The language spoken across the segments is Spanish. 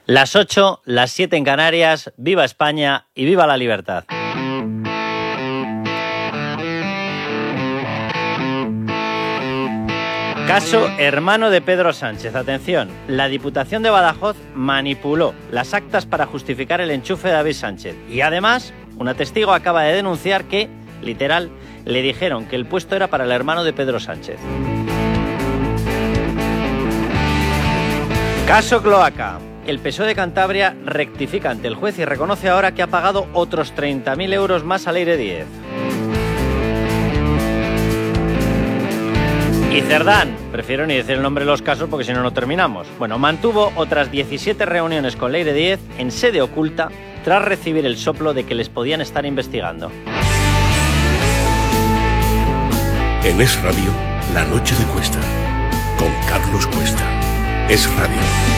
Las 8, las 7 en Canarias, viva España y viva la libertad. Caso hermano de Pedro Sánchez. Atención, la Diputación de Badajoz manipuló las actas para justificar el enchufe de David Sánchez. Y además, una testigo acaba de denunciar que, literal, le dijeron que el puesto era para el hermano de Pedro Sánchez. Caso Cloaca. El PSOE de Cantabria rectifica ante el juez y reconoce ahora que ha pagado otros 30.000 euros más al Aire 10. Y Cerdán, prefiero ni decir el nombre de los casos porque si no, no terminamos. Bueno, mantuvo otras 17 reuniones con Leire 10 en sede oculta tras recibir el soplo de que les podían estar investigando. En Es Radio, La Noche de Cuesta, con Carlos Cuesta. Es Radio.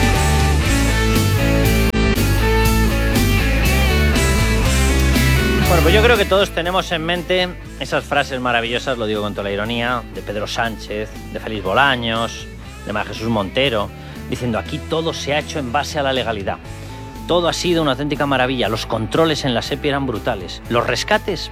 Bueno, pues yo creo que todos tenemos en mente esas frases maravillosas, lo digo con toda la ironía, de Pedro Sánchez, de Félix Bolaños, de María Jesús Montero, diciendo aquí todo se ha hecho en base a la legalidad. Todo ha sido una auténtica maravilla. Los controles en la SEPI eran brutales. Los rescates,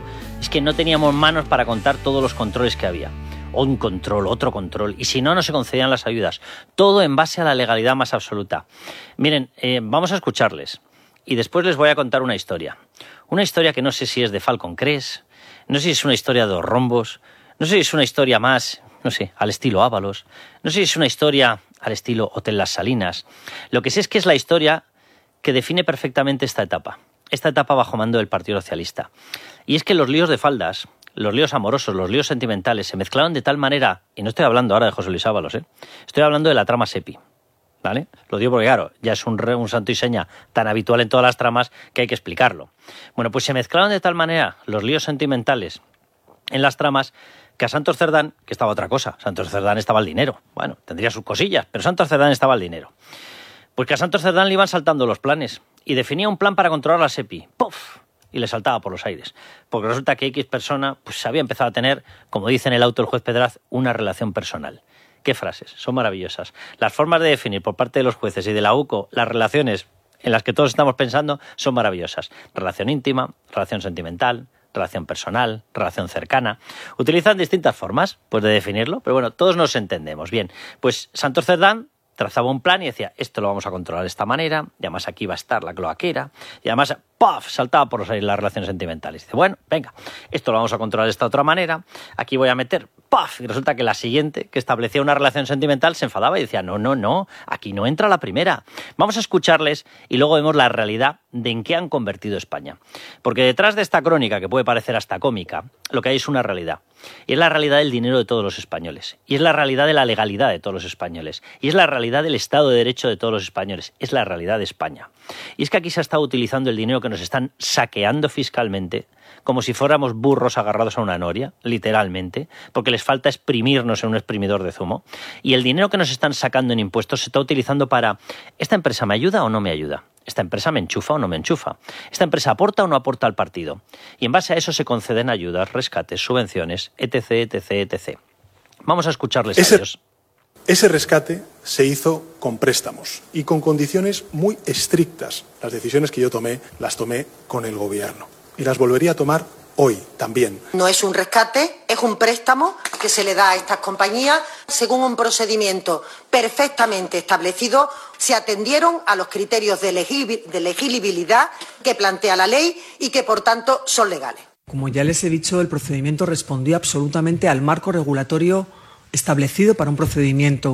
es que no teníamos manos para contar todos los controles que había. Un control, otro control, y si no, no se concedían las ayudas. Todo en base a la legalidad más absoluta. Miren, vamos a escucharles y después les voy a contar una historia. Una historia que no sé si es de Falcon Crest, no sé si es una historia de dos rombos, no sé si es una historia más, no sé, al estilo Ábalos, no sé si es una historia al estilo Hotel Las Salinas. Lo que sé es que es la historia que define perfectamente esta etapa bajo mando del Partido Socialista. Y es que los líos de faldas, los líos amorosos, los líos sentimentales se mezclaron de tal manera, y no estoy hablando ahora de José Luis Ábalos, estoy hablando de la trama SEPI. ¿Vale? Lo digo porque, claro, ya es un santo y seña tan habitual en todas las tramas que hay que explicarlo. Bueno, pues se mezclaron de tal manera los líos sentimentales en las tramas que a Santos Cerdán, que estaba otra cosa, Santos Cerdán estaba el dinero. Bueno, tendría sus cosillas, pero Santos Cerdán estaba el dinero. Pues que a Santos Cerdán le iban saltando los planes y definía un plan para controlar la SEPI. ¡Puf! Y le saltaba por los aires. Porque resulta que X persona pues había empezado a tener, como dice en el auto el juez Pedraz, una relación personal. ¿Qué frases? Son maravillosas. Las formas de definir por parte de los jueces y de la UCO las relaciones en las que todos estamos pensando son maravillosas. Relación íntima, relación sentimental, relación personal, relación cercana. Utilizan distintas formas pues, de definirlo, pero bueno, todos nos entendemos. Bien, pues Santos Cerdán trazaba un plan y decía, esto lo vamos a controlar de esta manera, y además aquí va a estar la cloaquera, y además, ¡puf!, saltaba por los aires las relaciones sentimentales. Dice, bueno, venga, esto lo vamos a controlar de esta otra manera, aquí voy a meter, ¡puf!, y resulta que la siguiente, que establecía una relación sentimental, se enfadaba y decía, no, aquí no entra la primera. Vamos a escucharles y luego vemos la realidad de en qué han convertido España. Porque detrás de esta crónica, que puede parecer hasta cómica, lo que hay es una realidad. Y es la realidad del dinero de todos los españoles. Y es la realidad de la legalidad de todos los españoles. Y es la realidad del Estado de Derecho de todos los españoles. Es la realidad de España. Y es que aquí se ha estado utilizando el dinero que nos están saqueando fiscalmente como si fuéramos burros agarrados a una noria, literalmente, porque les falta exprimirnos en un exprimidor de zumo. Y el dinero que nos están sacando en impuestos se está utilizando para ¿esta empresa me ayuda o no me ayuda? ¿Esta empresa me enchufa o no me enchufa? ¿Esta empresa aporta o no aporta al partido? Y en base a eso se conceden ayudas, rescates, subvenciones, etc, etc, etc. Vamos a escucharles a ellos. Ese rescate se hizo con préstamos y con condiciones muy estrictas. Las decisiones que yo tomé, las tomé con el Gobierno. Y las volvería a tomar hoy también. No es un rescate, es un préstamo que se le da a estas compañías según un procedimiento perfectamente establecido. Se atendieron a los criterios de elegibilidad que plantea la ley y que, por tanto, son legales. Como ya les he dicho, el procedimiento respondió absolutamente al marco regulatorio establecido para un procedimiento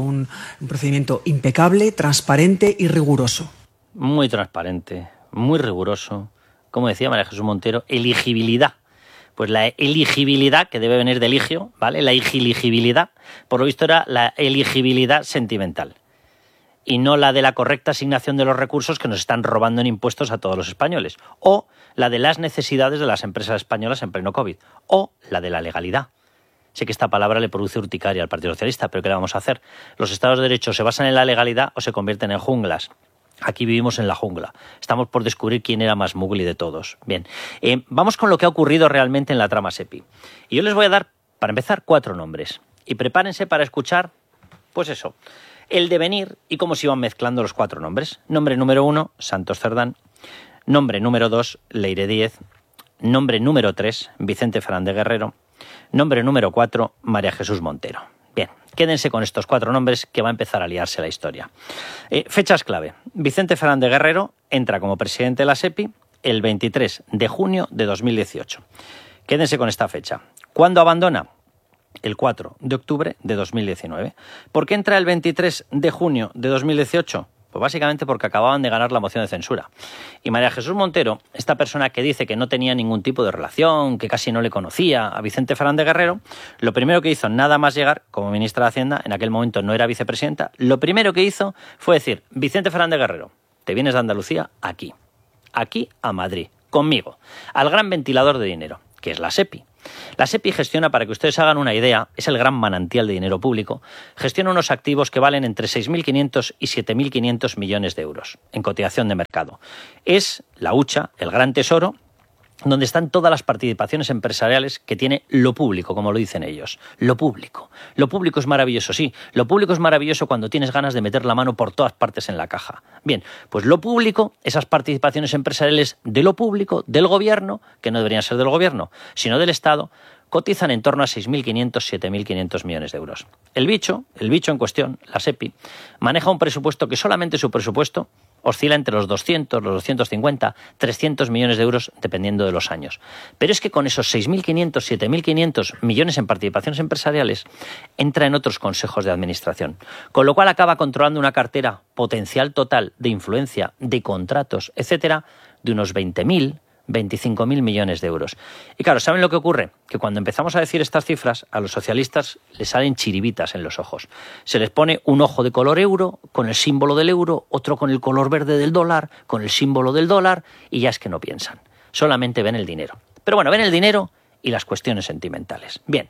impecable, transparente y riguroso. Muy transparente, muy riguroso. Como decía María Jesús Montero, elegibilidad. Pues la elegibilidad, que debe venir de eligio, ¿vale? La elegibilidad, por lo visto era la elegibilidad sentimental. Y no la de la correcta asignación de los recursos que nos están robando en impuestos a todos los españoles. O la de las necesidades de las empresas españolas en pleno COVID. O la de la legalidad. Sé que esta palabra le produce urticaria al Partido Socialista, pero ¿qué le vamos a hacer? ¿Los Estados de Derecho se basan en la legalidad o se convierten en junglas? Aquí vivimos en la jungla. Estamos por descubrir quién era más mugli de todos. Bien, vamos con lo que ha ocurrido realmente en la trama SEPI. Y yo les voy a dar, para empezar, 4 nombres. Y prepárense para escuchar, pues eso, el devenir y cómo se iban mezclando los 4 nombres. Nombre número 1, Santos Cerdán. Nombre número 2, Leire Díez. Nombre número 3, Vicente Fernández Guerrero. Nombre número 4, María Jesús Montero. Bien, quédense con estos 4 nombres que va a empezar a liarse la historia. Fechas clave. Vicente Fernández Guerrero entra como presidente de la SEPI el 23 de junio de 2018. Quédense con esta fecha. ¿Cuándo abandona? El 4 de octubre de 2019. ¿Por qué entra el 23 de junio de 2018? Pues básicamente porque acababan de ganar la moción de censura. Y María Jesús Montero, esta persona que dice que no tenía ningún tipo de relación, que casi no le conocía a Vicente Fernández Guerrero, lo primero que hizo nada más llegar como ministra de Hacienda, en aquel momento no era vicepresidenta, lo primero que hizo fue decir: Vicente Fernández Guerrero, te vienes de Andalucía aquí a Madrid, conmigo, al gran ventilador de dinero, que es la SEPI. La SEPI gestiona, para que ustedes hagan una idea, es el gran manantial de dinero público, gestiona unos activos que valen entre 6.500 y 7.500 millones de euros en cotización de mercado. Es la hucha, el gran tesoro, donde están todas las participaciones empresariales que tiene lo público, como lo dicen ellos. Lo público. Lo público es maravilloso, sí. Lo público es maravilloso cuando tienes ganas de meter la mano por todas partes en la caja. Bien, pues lo público, esas participaciones empresariales de lo público, del gobierno, que no deberían ser del gobierno, sino del Estado, cotizan en torno a 6.500, 7.500 millones de euros. El bicho en cuestión, la SEPI, maneja un presupuesto que solamente su presupuesto oscila entre los 200, los 250, 300 millones de euros, dependiendo de los años. Pero es que con esos 6.500, 7.500 millones en participaciones empresariales, entra en otros consejos de administración, con lo cual acaba controlando una cartera potencial total de influencia, de contratos, etcétera, de unos 20.000, 25.000 millones de euros. Y claro, ¿saben lo que ocurre? Que cuando empezamos a decir estas cifras, a los socialistas les salen chiribitas en los ojos. Se les pone un ojo de color euro, con el símbolo del euro, otro con el color verde del dólar, con el símbolo del dólar, y ya es que no piensan. Solamente ven el dinero. Pero bueno, ven el dinero y las cuestiones sentimentales. Bien,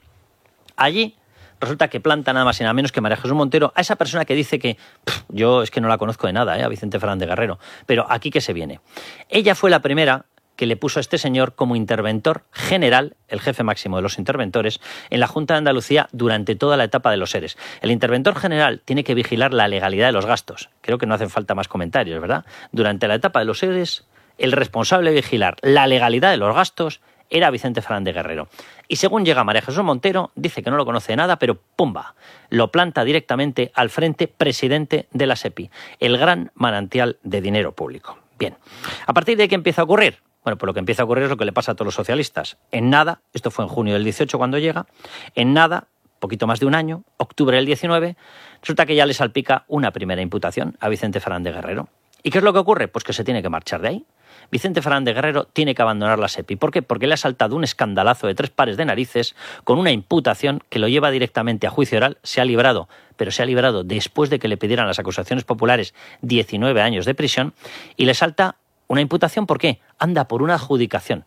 allí resulta que planta nada más y nada menos que María Jesús Montero, a esa persona que dice que yo es que no la conozco de nada, a Vicente Fernández Guerrero, pero aquí que se viene. Ella fue la primera que le puso a este señor como interventor general, el jefe máximo de los interventores, en la Junta de Andalucía durante toda la etapa de los ERES. El interventor general tiene que vigilar la legalidad de los gastos. Creo que no hacen falta más comentarios, ¿verdad? Durante la etapa de los ERES, el responsable de vigilar la legalidad de los gastos era Vicente Fernández Guerrero. Y según llega María Jesús Montero, dice que no lo conoce de nada, pero ¡pumba!, lo planta directamente al frente presidente de la SEPI, el gran manantial de dinero público. Bien, ¿a partir de ahí qué empieza a ocurrir? Bueno, pues lo que empieza a ocurrir es lo que le pasa a todos los socialistas. En nada, esto fue en junio del 18 cuando llega, en nada, poquito más de un año, octubre del 19, resulta que ya le salpica una primera imputación a Vicente Fernández Guerrero. ¿Y qué es lo que ocurre? Pues que se tiene que marchar de ahí. Vicente Fernández Guerrero tiene que abandonar la SEPI. ¿Por qué? Porque le ha saltado un escandalazo de 3 pares de narices con una imputación que lo lleva directamente a juicio oral. Se ha librado, pero se ha librado después de que le pidieran las acusaciones populares 19 años de prisión, y le salta una imputación. ¿Por qué? Anda por una adjudicación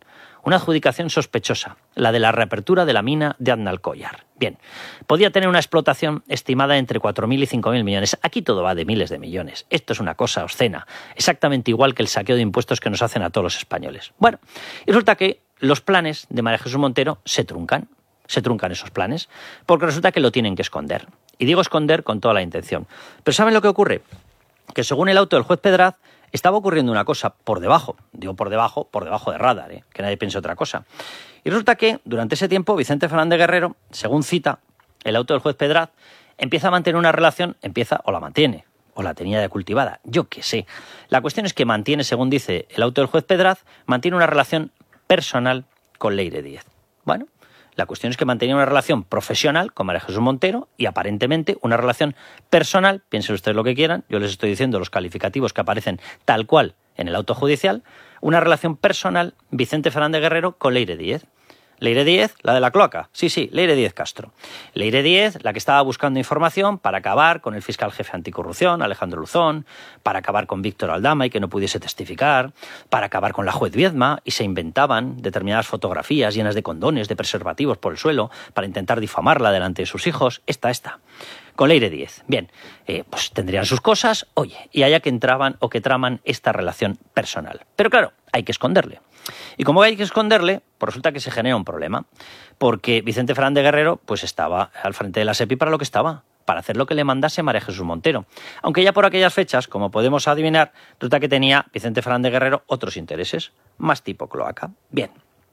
sospechosa, la de la reapertura de la mina de Aznalcóllar. Bien, podía tener una explotación estimada entre 4.000 y 5.000 millones. Aquí todo va de miles de millones. Esto es una cosa obscena, exactamente igual que el saqueo de impuestos que nos hacen a todos los españoles. Bueno, y resulta que los planes de María Jesús Montero se truncan esos planes, porque resulta que lo tienen que esconder. Y digo esconder con toda la intención. Pero ¿saben lo que ocurre? Que según el auto del juez Pedraz, estaba ocurriendo una cosa por debajo, digo por debajo de radar, que nadie piense otra cosa. Y resulta que durante ese tiempo Vicente Fernández Guerrero, según cita el auto del juez Pedraz, empieza a mantener una relación, o la mantiene, o la tenía ya cultivada, yo qué sé. La cuestión es que mantiene, según dice el auto del juez Pedraz, mantiene una relación personal con Leire Díez. Bueno, la cuestión es que mantenía una relación profesional con María Jesús Montero y aparentemente una relación personal, piensen ustedes lo que quieran, yo les estoy diciendo los calificativos que aparecen tal cual en el auto judicial, una relación personal Vicente Fernández Guerrero con Leire Díez. Leire Díez, la de la cloaca. Sí, Leire Díez Castro. Leire Díez, la que estaba buscando información para acabar con el fiscal jefe anticorrupción, Alejandro Luzón, para acabar con Víctor Aldama y que no pudiese testificar, para acabar con la juez Viedma, y se inventaban determinadas fotografías llenas de condones, de preservativos por el suelo, para intentar difamarla delante de sus hijos. Esta. Con Leire Díez. Bien, pues tendrían sus cosas, y allá que entraban o que traman esta relación personal. Pero claro, hay que esconderle. Y como hay que esconderle, pues resulta que se genera un problema, porque Vicente Fernández Guerrero pues estaba al frente de la SEPI para para hacer lo que le mandase María Jesús Montero. Aunque ya por aquellas fechas, como podemos adivinar, resulta que tenía Vicente Fernández Guerrero otros intereses, más tipo cloaca. Bien.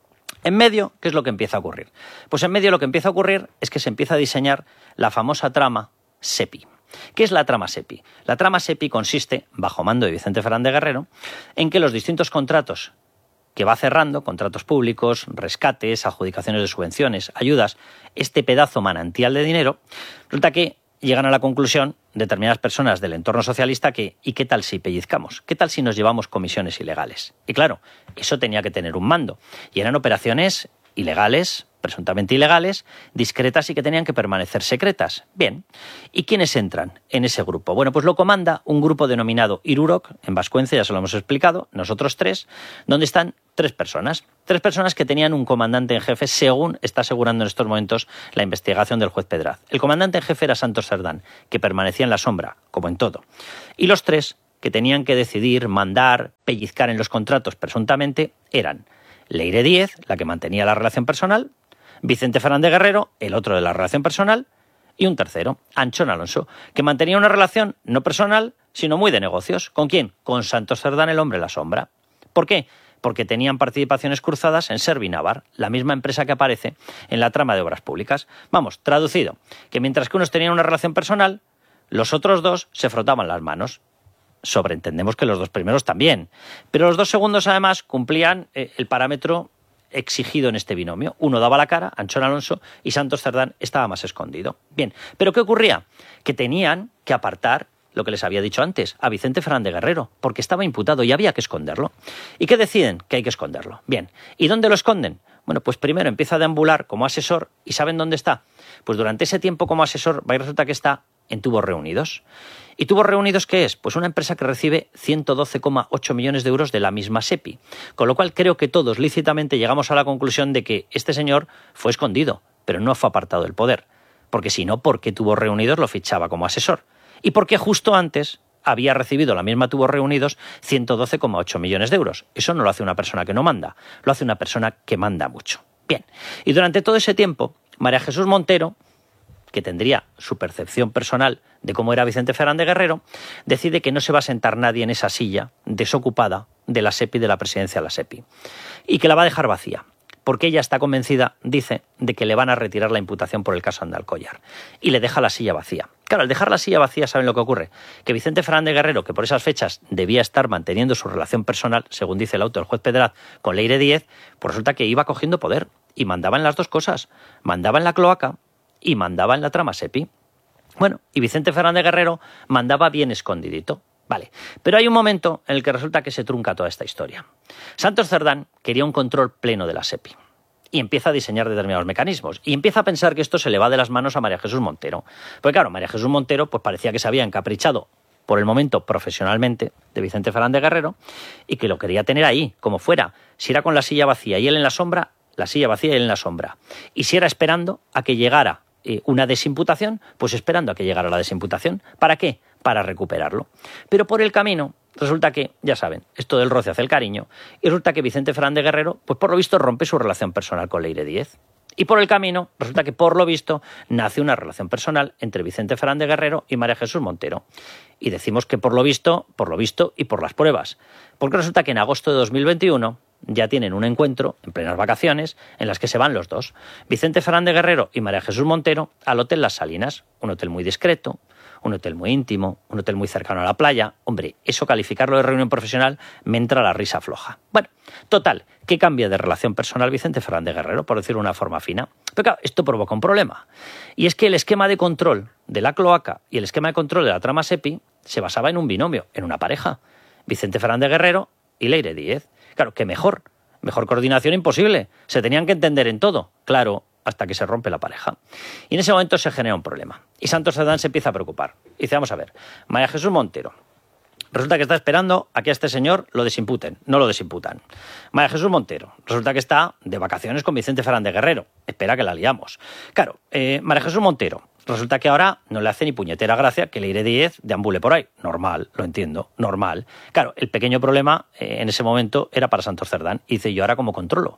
En medio, ¿qué es lo que empieza a ocurrir? Pues en medio lo que empieza a ocurrir es que se empieza a diseñar la famosa trama SEPI. ¿Qué es la trama SEPI? La trama SEPI consiste, bajo mando de Vicente Fernández Guerrero, en que los distintos contratos que va cerrando, contratos públicos, rescates, adjudicaciones de subvenciones, ayudas, este pedazo manantial de dinero, resulta que llegan a la conclusión determinadas personas del entorno socialista que ¿y qué tal si pellizcamos? ¿Qué tal si nos llevamos comisiones ilegales? Y claro, eso tenía que tener un mando. Y eran operaciones ilegales, presuntamente ilegales, discretas y que tenían que permanecer secretas. Bien, ¿y quiénes entran en ese grupo? Bueno, pues lo comanda un grupo denominado Irurok, en vascuence, ya se lo hemos explicado, nosotros tres, donde están tres personas que tenían un comandante en jefe, según está asegurando en estos momentos la investigación del juez Pedraz. El comandante en jefe era Santos Cerdán, que permanecía en la sombra, como en todo. Y los tres que tenían que decidir, mandar, pellizcar en los contratos presuntamente, eran Leire Díez, la que mantenía la relación personal, Vicente Fernández Guerrero, el otro de la relación personal, y un tercero, Anchón Alonso, que mantenía una relación no personal, sino muy de negocios. ¿Con quién? Con Santos Cerdán, el hombre de la sombra. ¿Por qué? Porque tenían participaciones cruzadas en Servinavar, la misma empresa que aparece en la trama de Obras Públicas. Vamos, traducido, que mientras que unos tenían una relación personal, los otros dos se frotaban las manos. Sobreentendemos que los dos primeros también, pero los dos segundos además cumplían el parámetro exigido en este binomio. Uno daba la cara, Anchón Alonso, y Santos Cerdán estaba más escondido. Bien, pero ¿qué ocurría? Que tenían que apartar lo que les había dicho antes, a Vicente Fernández Guerrero, porque estaba imputado y había que esconderlo. ¿Y qué deciden? Que hay que esconderlo. Bien, ¿y dónde lo esconden? Bueno, pues primero empieza a deambular como asesor, ¿y saben dónde está? Pues durante ese tiempo como asesor va y resulta que está en Tubos Reunidos. ¿Y Tubos Reunidos qué es? Pues una empresa que recibe 112,8 millones de euros de la misma SEPI. Con lo cual creo que todos lícitamente llegamos a la conclusión de que este señor fue escondido, pero no fue apartado del poder. Porque si no, ¿por qué Tubos Reunidos lo fichaba como asesor? ¿Y por qué justo antes había recibido la misma Tubos Reunidos 112,8 millones de euros? Eso no lo hace una persona que no manda, lo hace una persona que manda mucho. Bien, y durante todo ese tiempo, María Jesús Montero, que tendría su percepción personal de cómo era Vicente Fernández Guerrero, decide que no se va a sentar nadie en esa silla desocupada de la SEPI, de la presidencia de la SEPI, y que la va a dejar vacía, porque ella está convencida, dice, de que le van a retirar la imputación por el caso Andalcollar, y le deja la silla vacía. Claro, al dejar la silla vacía, ¿saben lo que ocurre? Que Vicente Fernández Guerrero, que por esas fechas debía estar manteniendo su relación personal, según dice el auto del juez Pedraz, con Leire Díez, pues resulta que iba cogiendo poder, y mandaba en las dos cosas, mandaba en la cloaca, y mandaba en la trama SEPI. Bueno, y Vicente Fernández Guerrero mandaba bien escondidito. Vale, pero hay un momento en el que resulta que se trunca toda esta historia. Santos Cerdán quería un control pleno de la SEPI y empieza a diseñar determinados mecanismos y empieza a pensar que esto se le va de las manos a María Jesús Montero. Porque claro, María Jesús Montero pues parecía que se había encaprichado por el momento profesionalmente de Vicente Fernández Guerrero y que lo quería tener ahí, como fuera. Si era con la silla vacía y él en la sombra, la silla vacía y él en la sombra. Y si era esperando a que llegara una desimputación, pues esperando a que llegara la desimputación. ¿Para qué? Para recuperarlo. Pero por el camino resulta que, ya saben, esto del roce hace el cariño, y resulta que Vicente Fernández Guerrero, pues por lo visto rompe su relación personal con Leire Díez. Y por el camino resulta que, por lo visto, nace una relación personal entre Vicente Fernández Guerrero y María Jesús Montero. Y decimos que por lo visto y por las pruebas. Porque resulta que en agosto de 2021 ya tienen un encuentro, en plenas vacaciones, en las que se van los dos, Vicente Fernández Guerrero y María Jesús Montero, al Hotel Las Salinas, un hotel muy discreto, un hotel muy íntimo, un hotel muy cercano a la playa. Hombre, eso calificarlo de reunión profesional me entra la risa floja. Bueno, total, que cambia de relación personal Vicente Fernández Guerrero, por decirlo de una forma fina. Pero claro, esto provoca un problema. Y es que el esquema de control de la cloaca y el esquema de control de la trama SEPI se basaba en un binomio, en una pareja. Vicente Fernández Guerrero y Leire Díez. Claro, que mejor coordinación imposible. Se tenían que entender en todo. Claro, hasta que se rompe la pareja. Y en ese momento se genera un problema. Y Santos Cerdán se empieza a preocupar. Y dice, vamos a ver, María Jesús Montero resulta que está esperando a que a este señor lo desimputen. No lo desimputan. María Jesús Montero resulta que está de vacaciones con Vicente Fernández Guerrero. Espera que la liamos. Claro, María Jesús Montero resulta que ahora no le hace ni puñetera gracia que Leire Díez deambule por ahí. Normal, lo entiendo, normal. Claro, el pequeño problema en ese momento era para Santos Cerdán. Y dice, ¿yo ahora cómo controlo?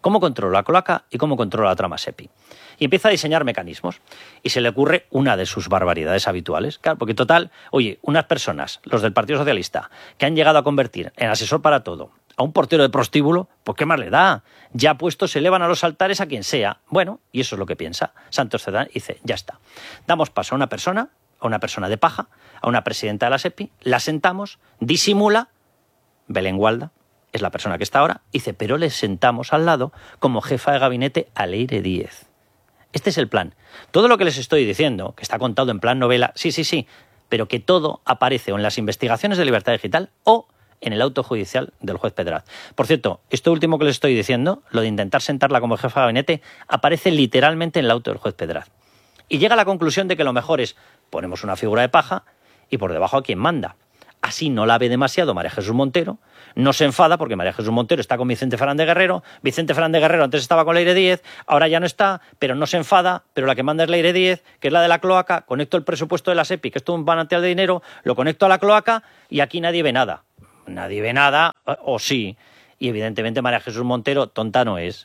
cómo controlo la cloaca y cómo controlo la trama SEPI. Y empieza a diseñar mecanismos. Y se le ocurre una de sus barbaridades habituales. Claro, porque total, oye, unas personas, los del Partido Socialista, que han llegado a convertir en asesor para todo a un portero de prostíbulo, pues ¿qué más le da? Ya puestos se elevan a los altares a quien sea. Bueno, y eso es lo que piensa Santos Cerdán. Dice, ya está. Damos paso a una persona de paja, a una presidenta de la SEPI, la sentamos, disimula, Belén Gualda, es la persona que está ahora, dice, pero le sentamos al lado como jefa de gabinete a Leire Díez. Este es el plan. Todo lo que les estoy diciendo, que está contado en plan novela, sí, pero que todo aparece o en las investigaciones de Libertad Digital o en el auto judicial del juez Pedraz. Por cierto, esto último que les estoy diciendo, lo de intentar sentarla como jefa de gabinete, aparece literalmente en el auto del juez Pedraz. Y llega a la conclusión de que lo mejor es ponemos una figura de paja y por debajo a quien manda. Así no la ve demasiado María Jesús Montero, no se enfada porque María Jesús Montero está con Vicente Fernández Guerrero, Vicente Fernández Guerrero antes estaba con Leire Díez, ahora ya no está, pero no se enfada, pero la que manda es Leire Díez, que es la de la cloaca, conecto el presupuesto de la SEPI, que es todo un manantial de dinero, lo conecto a la cloaca y aquí nadie ve nada. Nadie ve nada, o sí, y evidentemente María Jesús Montero tonta no es.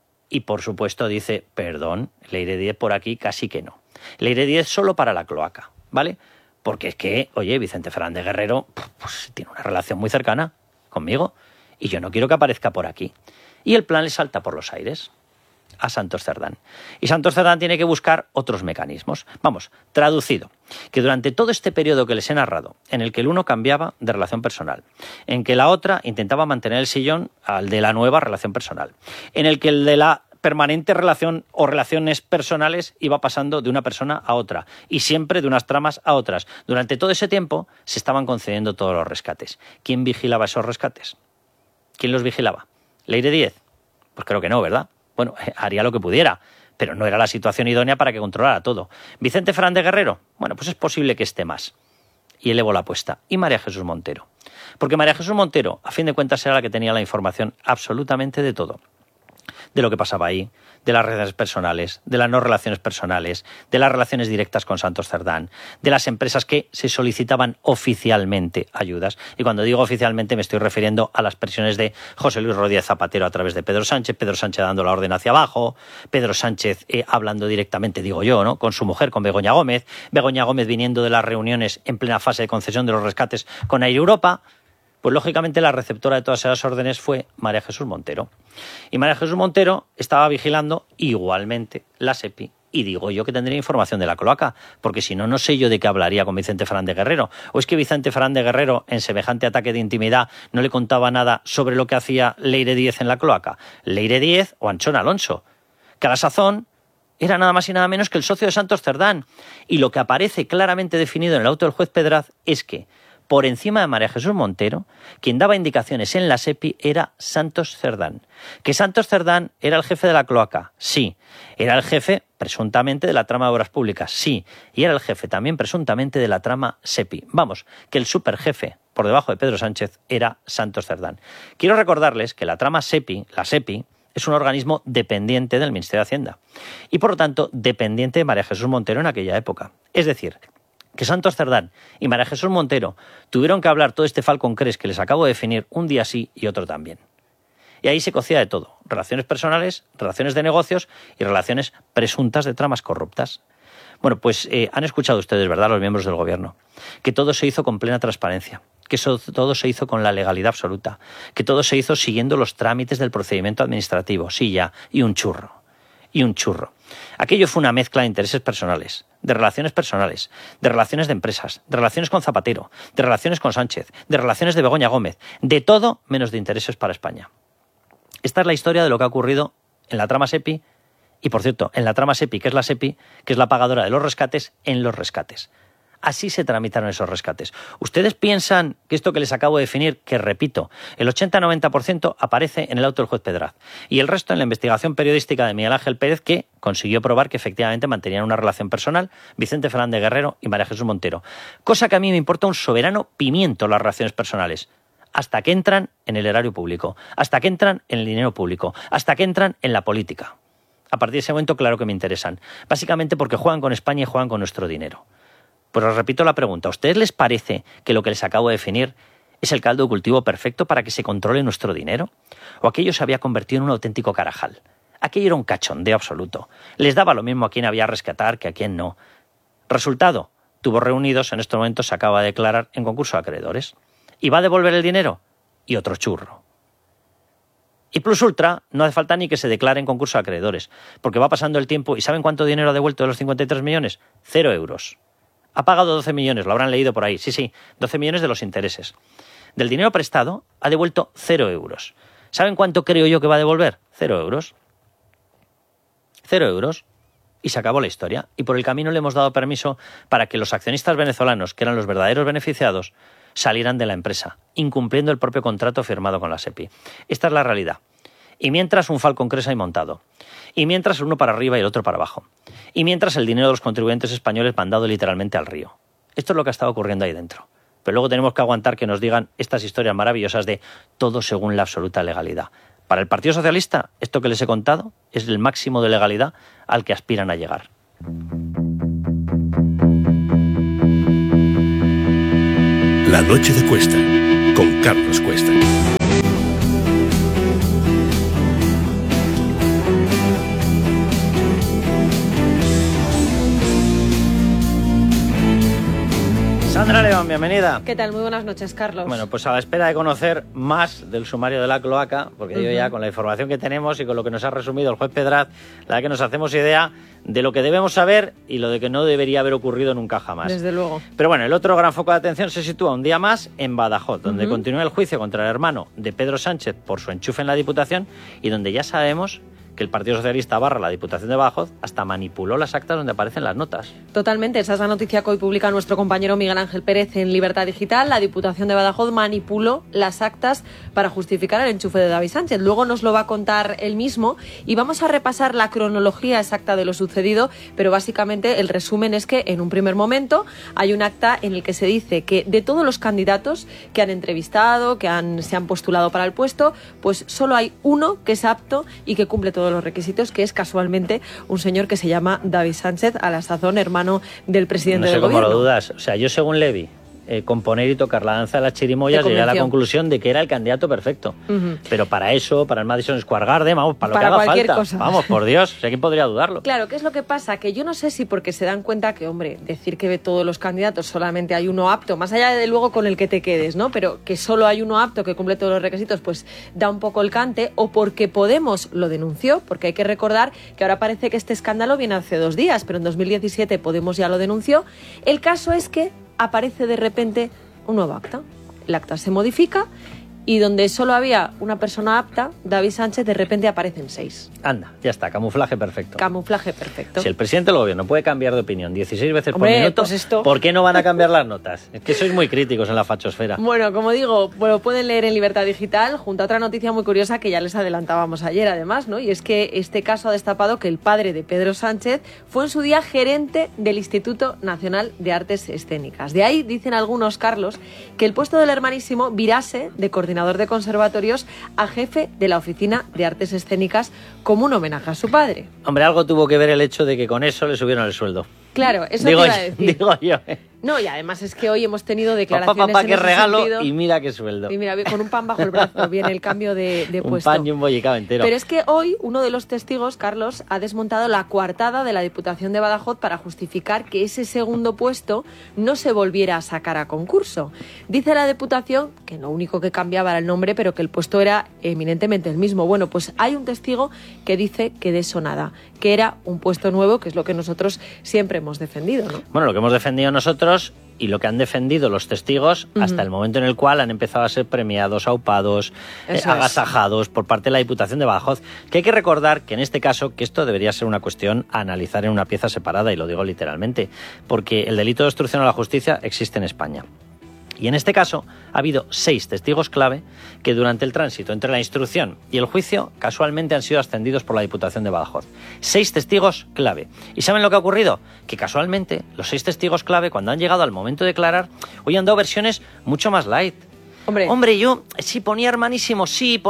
Y por supuesto dice, perdón, Leire Díez por aquí casi que no. Leire Díez solo para la cloaca, ¿vale? Porque es que, oye, Vicente Fernández Guerrero pues, tiene una relación muy cercana conmigo y yo no quiero que aparezca por aquí. Y el plan le salta por los aires a Santos Cerdán. Y Santos Cerdán tiene que buscar otros mecanismos. Vamos, traducido, que durante todo este periodo que les he narrado, en el que el uno cambiaba de relación personal, en que la otra intentaba mantener el sillón al de la nueva relación personal, en el que el de la permanente relación o relaciones personales iba pasando de una persona a otra y siempre de unas tramas a otras. Durante todo ese tiempo se estaban concediendo todos los rescates. ¿Quién vigilaba esos rescates? ¿Quién los vigilaba? ¿Leire Díez? Pues creo que no, ¿verdad? Bueno, haría lo que pudiera, pero no era la situación idónea para que controlara todo. ¿Vicente Fernández Guerrero? Bueno, pues es posible que esté más. Y elevo la apuesta. ¿Y María Jesús Montero? Porque María Jesús Montero, a fin de cuentas, era la que tenía la información absolutamente de todo. De lo que pasaba ahí, de las relaciones personales, de las no relaciones personales, de las relaciones directas con Santos Cerdán, de las empresas que se solicitaban oficialmente ayudas. Y cuando digo oficialmente me estoy refiriendo a las presiones de José Luis Rodríguez Zapatero a través de Pedro Sánchez dando la orden hacia abajo, Pedro Sánchez hablando directamente, digo yo, ¿no?, con su mujer, con Begoña Gómez viniendo de las reuniones en plena fase de concesión de los rescates con Air Europa. Pues lógicamente la receptora de todas esas órdenes fue María Jesús Montero. Y María Jesús Montero estaba vigilando igualmente la SEPI. Y digo yo que tendría información de la cloaca, porque si no, no sé yo de qué hablaría con Vicente Fernández Guerrero. ¿O es que Vicente Fernández Guerrero, en semejante ataque de intimidad, no le contaba nada sobre lo que hacía Leire Díez en la cloaca? Leire Díez o Anchón Alonso, que a la sazón era nada más y nada menos que el socio de Santos Cerdán. Y lo que aparece claramente definido en el auto del juez Pedraz es que por encima de María Jesús Montero, quien daba indicaciones en la SEPI era Santos Cerdán. ¿Que Santos Cerdán era el jefe de la cloaca? Sí. ¿Era el jefe, presuntamente, de la trama de obras públicas? Sí. Y era el jefe también, presuntamente, de la trama SEPI. Vamos, que el superjefe, por debajo de Pedro Sánchez, era Santos Cerdán. Quiero recordarles que la trama SEPI, la SEPI, es un organismo dependiente del Ministerio de Hacienda. Y, por lo tanto, dependiente de María Jesús Montero en aquella época. Es decir, que Santos Cerdán y María Jesús Montero tuvieron que hablar todo este Falcon Crest que les acabo de definir un día sí y otro también. Y ahí se cocía de todo. Relaciones personales, relaciones de negocios y relaciones presuntas de tramas corruptas. Bueno, pues han escuchado ustedes, ¿verdad?, los miembros del gobierno, que todo se hizo con plena transparencia, que todo se hizo con la legalidad absoluta, que todo se hizo siguiendo los trámites del procedimiento administrativo, sí ya, y un churro. Aquello fue una mezcla de intereses personales, de relaciones de empresas, de relaciones con Zapatero, de relaciones con Sánchez, de relaciones de Begoña Gómez, de todo menos de intereses para España. Esta es la historia de lo que ha ocurrido en la trama SEPI y, por cierto, en la trama SEPI, que es la SEPI, que es la pagadora de los rescates, en los rescates. Así se tramitaron esos rescates. ¿Ustedes piensan que esto que les acabo de definir, que repito, el 80-90% aparece en el auto del juez Pedraz y el resto en la investigación periodística de Miguel Ángel Pérez, que consiguió probar que efectivamente mantenían una relación personal Vicente Fernández Guerrero y María Jesús Montero? Cosa que a mí me importa un soberano pimiento las relaciones personales, hasta que entran en el erario público, hasta que entran en el dinero público, hasta que entran en la política. A partir de ese momento, claro que me interesan, básicamente porque juegan con España y juegan con nuestro dinero. Pues os repito la pregunta, ¿a ustedes les parece que lo que les acabo de definir ¿Es el caldo de cultivo perfecto para que se controle nuestro dinero? ¿O aquello se había convertido en un auténtico carajal? Aquello era un cachondeo absoluto. Les daba lo mismo a quién había a rescatar que a quién no. Resultado, Tubos Reunidos en estos momentos se acaba de declarar en concurso de acreedores. ¿Y va a devolver el dinero? Y otro churro. Y Plus Ultra no hace falta ni que se declare en concurso de acreedores, porque va pasando el tiempo y ¿saben cuánto dinero ha devuelto de los 53 millones? 0 euros. Ha pagado 12 millones, lo habrán leído por ahí. Sí, 12 millones de los intereses. Del dinero prestado ha devuelto 0 euros. ¿Saben cuánto creo yo que va a devolver? 0 euros. 0 euros. Y se acabó la historia. Y por el camino le hemos dado permiso para que los accionistas venezolanos, que eran los verdaderos beneficiados, salieran de la empresa, incumpliendo el propio contrato firmado con la SEPI. Esta es la realidad. Y mientras un Falcon Crest hay montado. Y mientras el uno para arriba y el otro para abajo. Y mientras el dinero de los contribuyentes españoles mandado literalmente al río. Esto es lo que ha estado ocurriendo ahí dentro. Pero luego tenemos que aguantar que nos digan estas historias maravillosas de todo según la absoluta legalidad. Para el Partido Socialista, esto que les he contado es el máximo de legalidad al que aspiran a llegar. La noche de Cuesta, con Carlos Cuesta. Sandra León, bienvenida. ¿Qué tal? Muy buenas noches, Carlos. Bueno, pues a la espera de conocer más del sumario de la cloaca, porque yo ya con la información que tenemos y con lo que nos ha resumido el juez Pedraz, la verdad que nos hacemos idea de lo que debemos saber y lo de que no debería haber ocurrido nunca jamás. Desde luego. Pero bueno, el otro gran foco de atención se sitúa un día más en Badajoz, donde continúa el juicio contra el hermano de Pedro Sánchez por su enchufe en la Diputación y donde ya sabemos que el Partido Socialista / la Diputación de Badajoz hasta manipuló las actas donde aparecen las notas. Totalmente, esa es la noticia que hoy publica nuestro compañero Miguel Ángel Pérez en Libertad Digital. La Diputación de Badajoz manipuló las actas para justificar el enchufe de David Sánchez. Luego nos lo va a contar él mismo y vamos a repasar la cronología exacta de lo sucedido, pero básicamente el resumen es que en un primer momento hay un acta en el que se dice que de todos los candidatos que han entrevistado, que se han postulado para el puesto, pues solo hay uno que es apto y que cumple todos los requisitos, que es casualmente un señor que se llama David Sánchez, a la sazón hermano del presidente del gobierno. No sé cómo lo dudas. O sea, yo según Levi, componer y tocar la danza de las chirimoyas, llegué a la conclusión de que era el candidato perfecto. Pero para eso, para el Madison Square Garden, vamos, para lo que haga falta. Cosa. Vamos, por Dios, ¿quién podría dudarlo? Claro, ¿qué es lo que pasa? Que yo no sé si porque se dan cuenta que, hombre, decir que de todos los candidatos solamente hay uno apto, más allá de luego con el que te quedes, ¿no? Pero que solo hay uno apto que cumple todos los requisitos, pues da un poco el cante, o porque Podemos lo denunció, porque hay que recordar que ahora parece que este escándalo viene hace 2 días, pero en 2017 Podemos ya lo denunció. El caso es que aparece de repente un nuevo acta. El acta se modifica y donde solo había una persona apta, David Sánchez, de repente aparecen 6. Anda, ya está, camuflaje perfecto. Camuflaje perfecto. Si el presidente del gobierno puede cambiar de opinión 16 veces Hombre, por minuto, pues ¿por qué no van a cambiar las notas? Es que sois muy críticos en la fachosfera. Bueno, como digo, lo pueden leer en Libertad Digital, junto a otra noticia muy curiosa que ya les adelantábamos ayer, además, ¿no? Y es que este caso ha destapado que el padre de Pedro Sánchez fue en su día gerente del Instituto Nacional de Artes Escénicas. De ahí, dicen algunos, Carlos, que el puesto del hermanísimo virase de coordinador de conservatorios a jefe de la Oficina de Artes Escénicas como un homenaje a su padre. Hombre, algo tuvo que ver el hecho de que con eso le subieron el sueldo. Claro, eso te iba a decir. Digo yo. No, y además es que hoy hemos tenido declaraciones papá, en qué ese regalo sentido. Y mira qué sueldo. Y mira, con un pan bajo el brazo viene el cambio de puesto. Un pan y un bollicao entero. Pero es que hoy uno de los testigos, Carlos, ha desmontado la coartada de la Diputación de Badajoz para justificar que ese segundo puesto no se volviera a sacar a concurso. Dice la Diputación que lo único que cambiaba era el nombre, pero que el puesto era eminentemente el mismo. Bueno, pues hay un testigo que dice que de eso nada, que era un puesto nuevo, que es lo que nosotros siempre hemos defendido, ¿no? Bueno, lo que hemos defendido nosotros y lo que han defendido los testigos hasta el momento en el cual han empezado a ser premiados, aupados, agasajados por parte de la Diputación de Badajoz. Que hay que recordar que en este caso, que esto debería ser una cuestión a analizar en una pieza separada, y lo digo literalmente, porque el delito de obstrucción a la justicia existe en España. Y en este caso ha habido 6 testigos clave que durante el tránsito entre la instrucción y el juicio casualmente han sido ascendidos por la Diputación de Badajoz. 6 testigos clave. ¿Y saben lo que ha ocurrido? Que casualmente los 6 testigos clave, cuando han llegado al momento de declarar, hoy han dado versiones mucho más light. Hombre, yo sí ponía hermanísimo,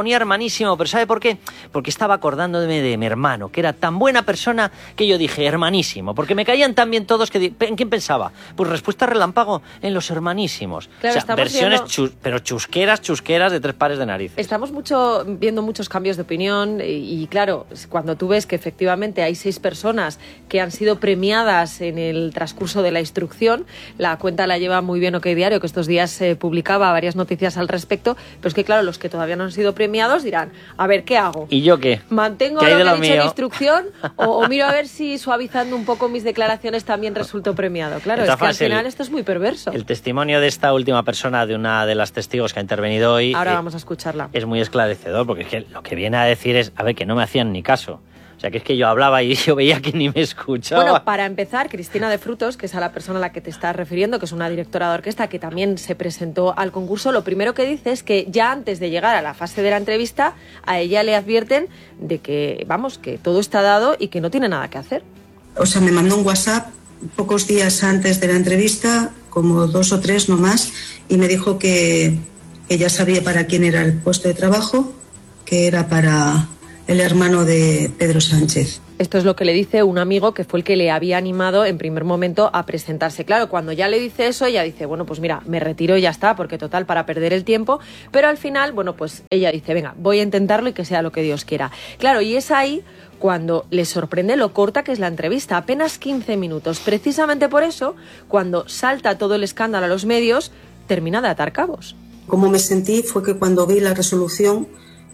pero ¿sabe por qué? Porque estaba acordándome de mi hermano, que era tan buena persona que yo dije hermanísimo, porque me caían tan bien todos que... ¿En quién pensaba? Pues respuesta relámpago, en los hermanísimos. Claro, o sea, versiones pero chusqueras de 3 pares de narices. Estamos viendo muchos cambios de opinión y claro, cuando tú ves que efectivamente hay 6 personas que han sido premiadas en el transcurso de la instrucción, la cuenta la lleva muy bien OK Diario, que estos días publicaba varias noticias al respecto, pero es que claro, los que todavía no han sido premiados dirán, a ver, ¿qué hago? ¿Y yo qué? ¿Mantengo lo que he dicho en instrucción o miro a ver si suavizando un poco mis declaraciones también resulto premiado? Claro, es que al final esto es muy perverso. El testimonio de esta última persona, de una de las testigos que ha intervenido hoy, ahora vamos a escucharla, es muy esclarecedor, porque es que lo que viene a decir es, a ver, que no me hacían ni caso. O sea, que es que yo hablaba y yo veía que ni me escuchaba. Bueno, para empezar, Cristina de Frutos, que es a la persona a la que te estás refiriendo, que es una directora de orquesta que también se presentó al concurso, lo primero que dice es que ya antes de llegar a la fase de la entrevista, a ella le advierten de que, vamos, que todo está dado y que no tiene nada que hacer. O sea, me mandó un WhatsApp pocos días antes de la entrevista, como 2 o 3 no más, y me dijo que ella sabía para quién era el puesto de trabajo, que era para el hermano de Pedro Sánchez. Esto es lo que le dice un amigo que fue el que le había animado en primer momento a presentarse. Claro, cuando ya le dice eso, ella dice, bueno, pues mira, me retiro y ya está, porque total, para perder el tiempo. Pero al final, bueno, pues ella dice, venga, voy a intentarlo y que sea lo que Dios quiera. Claro, y es ahí cuando le sorprende lo corta que es la entrevista, apenas 15 minutos. Precisamente por eso, cuando salta todo el escándalo a los medios, termina de atar cabos. Como me sentí fue que cuando vi la resolución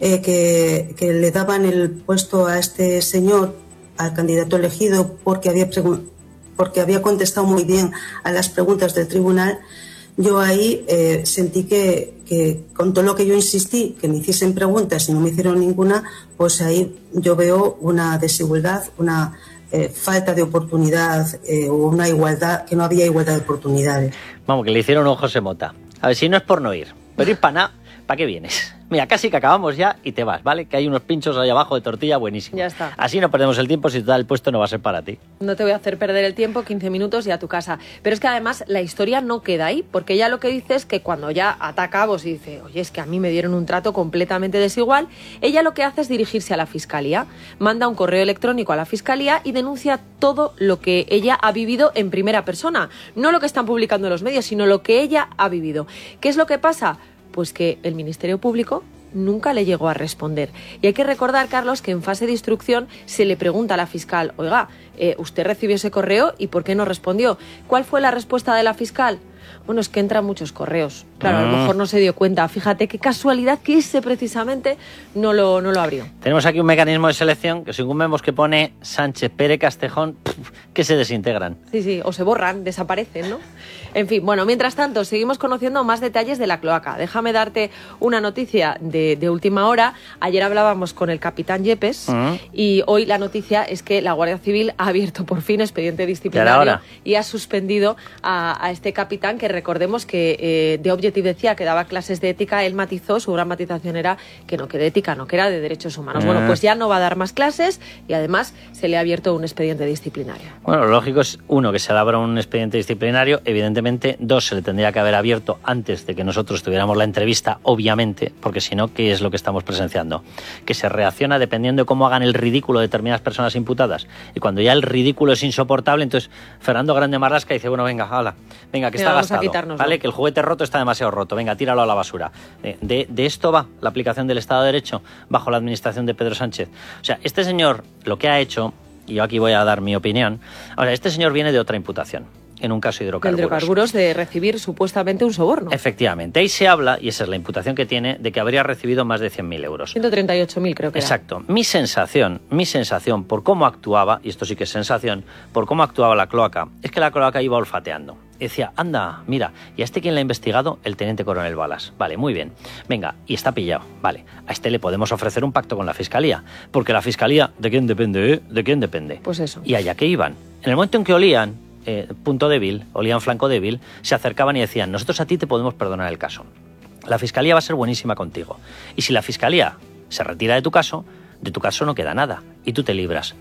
que le daban el puesto a este señor, al candidato elegido, porque había contestado muy bien a las preguntas del tribunal, yo ahí sentí que con todo lo que yo insistí, que me hiciesen preguntas y no me hicieron ninguna, pues ahí yo veo una desigualdad, una falta de oportunidad o una igualdad, que no había igualdad de oportunidades. Vamos, que le hicieron un José Mota. A ver, si no es por no ir, pero ir para nada, ¿para qué vienes? Mira, casi que acabamos ya y te vas, ¿vale? Que hay unos pinchos ahí abajo de tortilla buenísimos. Ya está. Así no perdemos el tiempo, si te da el puesto no va a ser para ti. No te voy a hacer perder el tiempo, 15 minutos y a tu casa. Pero es que además la historia no queda ahí, porque ella lo que dice es que cuando ya ata cabos y dice, oye, es que a mí me dieron un trato completamente desigual, ella lo que hace es dirigirse a la Fiscalía, manda un correo electrónico a la Fiscalía y denuncia todo lo que ella ha vivido en primera persona. No lo que están publicando en los medios, sino lo que ella ha vivido. ¿Qué es lo que pasa? Pues que el Ministerio Público nunca le llegó a responder. Y hay que recordar, Carlos, que en fase de instrucción se le pregunta a la fiscal, oiga, ¿usted recibió ese correo y por qué no respondió? ¿Cuál fue la respuesta de la fiscal? Bueno, es que entran muchos correos. Claro, a lo mejor no se dio cuenta. Fíjate qué casualidad que ese precisamente no lo abrió. Tenemos aquí un mecanismo de selección que según vemos que pone Sánchez, Pérez, Castejón, que se desintegran. Sí, o se borran, desaparecen, ¿no? En fin, bueno, mientras tanto, seguimos conociendo más detalles de la cloaca. Déjame darte una noticia de última hora. Ayer hablábamos con el capitán Yepes y hoy la noticia es que la Guardia Civil ha abierto por fin expediente disciplinario y ha suspendido a este capitán, que recordemos que de Objective decía que daba clases de ética. Él matizó, su gran matización era que no, que de ética no, que era de derechos humanos. Bueno, pues ya no va a dar más clases y además se le ha abierto un expediente disciplinario. Bueno, lo lógico es, uno, que se le abra un expediente disciplinario, evidentemente. Dos, se le tendría que haber abierto antes de que nosotros tuviéramos la entrevista, obviamente, porque si no, ¿qué es lo que estamos presenciando? Que se reacciona dependiendo de cómo hagan el ridículo determinadas personas imputadas. Y cuando ya el ridículo es insoportable, entonces Fernando Grande Marlasca dice, bueno, venga, que está gastado, ¿vale? Que el juguete roto está demasiado roto, venga, tíralo a la basura. De esto va la aplicación del Estado de Derecho bajo la administración de Pedro Sánchez. O sea, este señor lo que ha hecho, y yo aquí voy a dar mi opinión, ahora, este señor viene de otra imputación. En un caso de hidrocarburos. De recibir supuestamente un soborno. Efectivamente. Ahí se habla, y esa es la imputación que tiene, de que habría recibido más de 100.000 euros. 138.000 creo que era. Exacto. Mi sensación por cómo actuaba, y esto sí que es sensación, por cómo actuaba la cloaca, es que la cloaca iba olfateando. Decía, anda, mira, ¿y a este quién le ha investigado? El teniente coronel Balas. Vale, muy bien. Venga, y está pillado. Vale, a este le podemos ofrecer un pacto con la Fiscalía. Porque la Fiscalía, ¿de quién depende? ¿De quién depende? Pues eso. Y allá que iban. En el momento en que olían punto débil, olían flanco débil, se acercaban y decían, nosotros a ti te podemos perdonar el caso. La Fiscalía va a ser buenísima contigo. Y si la Fiscalía se retira de tu caso no queda nada. Y tú te libras.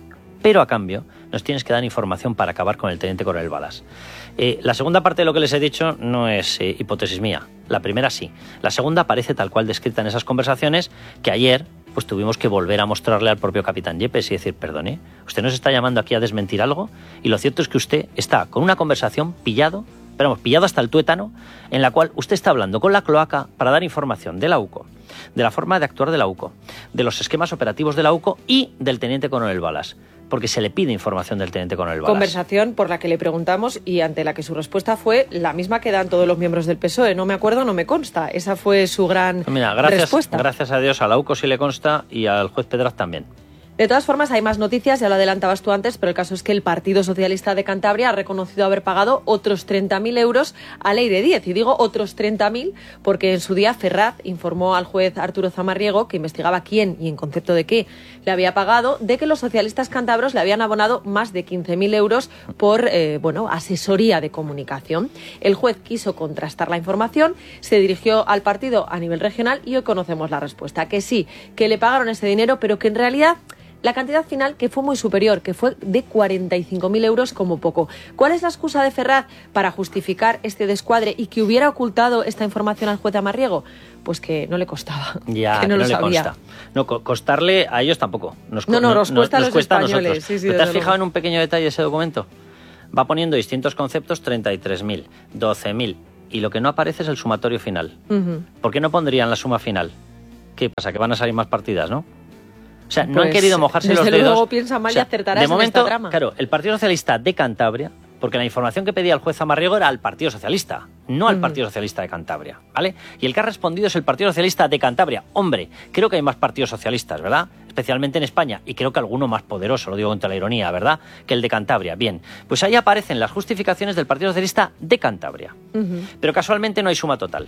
pero a cambio nos tienes que dar información para acabar con el teniente coronel Balas. La segunda parte de lo que les he dicho no es hipótesis mía, la primera sí. La segunda aparece tal cual descrita en esas conversaciones que ayer pues tuvimos que volver a mostrarle al propio capitán Yepes y decir, perdone, ¿usted nos está llamando aquí a desmentir algo? Y lo cierto es que usted está con una conversación pillado hasta el tuétano, en la cual usted está hablando con la cloaca para dar información de la UCO, de la forma de actuar de la UCO, de los esquemas operativos de la UCO y del teniente coronel Balas, porque se le pide información del teniente coronel Balas. Conversación por la que le preguntamos y ante la que su respuesta fue la misma que dan todos los miembros del PSOE. No me acuerdo, no me consta. Esa fue su gran respuesta. Gracias a Dios a la UCO sí le consta y al juez Pedraz también. De todas formas, hay más noticias, ya lo adelantabas tú antes, pero el caso es que el Partido Socialista de Cantabria ha reconocido haber pagado otros 30.000 euros a Leire Díez. Y digo otros 30.000 porque en su día Ferraz informó al juez Arturo Zamarriego, que investigaba quién y en concepto de qué le había pagado, de que los socialistas cántabros le habían abonado más de 15.000 euros por asesoría de comunicación. El juez quiso contrastar la información, se dirigió al partido a nivel regional y hoy conocemos la respuesta, que sí, que le pagaron ese dinero, pero que en realidad la cantidad final que fue muy superior, que fue de 45.000 euros como poco. ¿Cuál es la excusa de Ferraz para justificar este descuadre y que hubiera ocultado esta información al juez Zamarriego? Pues que no le costaba, ya, que no lo sabía. Consta. No, costarle a ellos tampoco. Nos cuesta a los cuesta españoles. A nosotros. Sí, ¿Te has fijado en un pequeño detalle de ese documento? Va poniendo distintos conceptos, 33.000, 12.000, y lo que no aparece es el sumatorio final. ¿Por qué no pondrían la suma final? ¿Qué pasa? Que van a salir más partidas, ¿no? O sea, no han querido mojarse los dedos. Desde luego piensa mal y acertarás de momento, en esta trama. Claro, el Partido Socialista de Cantabria, porque la información que pedía el juez Zamarriego era al Partido Socialista, no al Partido Socialista de Cantabria, ¿vale? Y el que ha respondido es el Partido Socialista de Cantabria. Hombre, creo que hay más partidos socialistas, ¿verdad? Especialmente en España, y creo que alguno más poderoso, lo digo con toda la ironía, ¿verdad?, que el de Cantabria. Bien, pues ahí aparecen las justificaciones del Partido Socialista de Cantabria. Pero casualmente no hay suma total.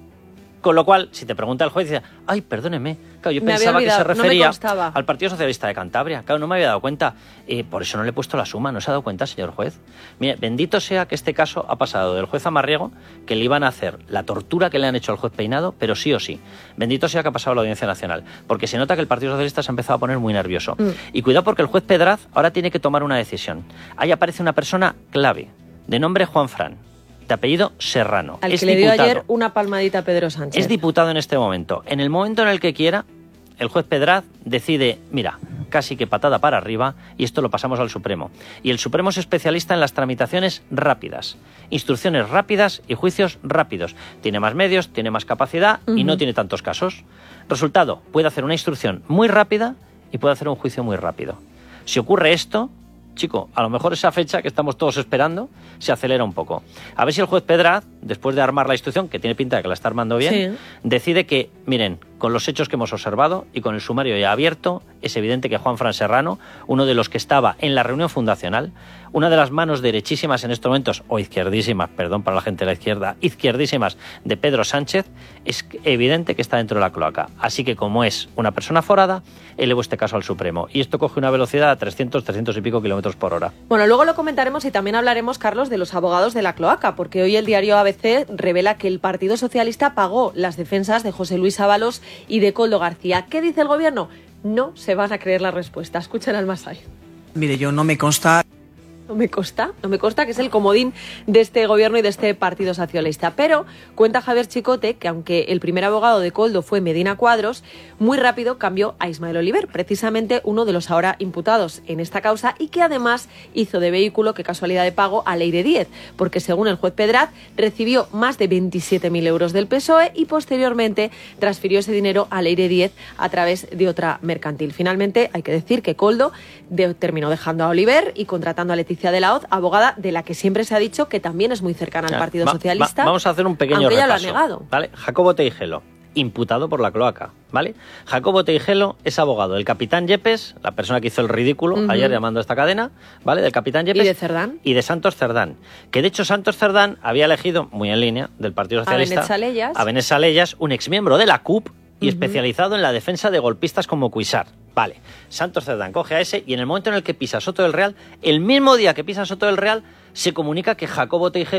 Con lo cual, si te pregunta el juez, dice, ay, perdóneme, claro, yo pensaba que se refería al Partido Socialista de Cantabria. Claro, no me había dado cuenta. Por eso no le he puesto la suma, ¿no se ha dado cuenta, señor juez? Mire, bendito sea que este caso ha pasado del juez Zamarriego, que le iban a hacer la tortura que le han hecho al juez Peinado, pero sí o sí. Bendito sea que ha pasado la Audiencia Nacional, porque se nota que el Partido Socialista se ha empezado a poner muy nervioso. Y cuidado porque el juez Pedraz ahora tiene que tomar una decisión. Ahí aparece una persona clave, de nombre Juan Fran, de apellido Serrano. Al que le dio ayer una palmadita a Pedro Sánchez. Es diputado en este momento. En el momento en el que quiera, el juez Pedraz decide, mira, casi que patada para arriba, y esto lo pasamos al Supremo. Y el Supremo es especialista en las tramitaciones rápidas, instrucciones rápidas y juicios rápidos. Tiene más medios, tiene más capacidad y no tiene tantos casos. Resultado, puede hacer una instrucción muy rápida y puede hacer un juicio muy rápido. Si ocurre esto, chico, a lo mejor esa fecha que estamos todos esperando se acelera un poco. A ver si el juez Pedraz, después de armar la instrucción, que tiene pinta de que la está armando bien, decide que, miren, con los hechos que hemos observado y con el sumario ya abierto, es evidente que Juan Fran Serrano, uno de los que estaba en la reunión fundacional, una de las manos derechísimas en estos momentos, o izquierdísimas, perdón para la gente de la izquierda, izquierdísimas de Pedro Sánchez, es evidente que está dentro de la cloaca. Así que como es una persona forada, elevo este caso al Supremo. Y esto coge una velocidad a 300 y pico kilómetros por hora. Bueno, luego lo comentaremos y también hablaremos, Carlos, de los abogados de la cloaca, porque hoy el diario ABC revela que el Partido Socialista pagó las defensas de José Luis Ábalos y de Koldo García. ¿Qué dice el gobierno? No se van a creer la respuesta. Escuchen al Masai. Mire, yo no me consta. No me consta que es el comodín de este gobierno y de este Partido Socialista. Pero cuenta Javier Chicote que aunque el primer abogado de Koldo fue Medina Cuadros, muy rápido cambió a Ismael Oliver, precisamente uno de los ahora imputados en esta causa y que además hizo de vehículo, qué casualidad de pago, a Leire Díez, porque según el juez Pedraz recibió más de 27.000 euros del PSOE y posteriormente transfirió ese dinero a Leire Díez a través de otra mercantil. Finalmente, hay que decir que Koldo terminó dejando a Oliver y contratando a Leticia de la Hoz, abogada de la que siempre se ha dicho que también es muy cercana al Partido Socialista. Vamos a hacer un pequeño aunque repaso. Ella lo ha negado. ¿Vale? Jacobo Teijelo, imputado por la cloaca, ¿vale? Jacobo Teijelo es abogado del capitán Yepes, la persona que hizo el ridículo ayer llamando a esta cadena, ¿vale? Del capitán Yepes. Y de Cerdán. Y de Santos Cerdán. Que de hecho Santos Cerdán había elegido, muy en línea, del Partido Socialista, a Benet Salellas, un exmiembro de la CUP y especializado en la defensa de golpistas como Cuixart. Vale, Santos Cerdán coge a ese y en el momento en el que pisa Soto del Real, el mismo día que pisa Soto del Real, se comunica que Jacobo Teijelo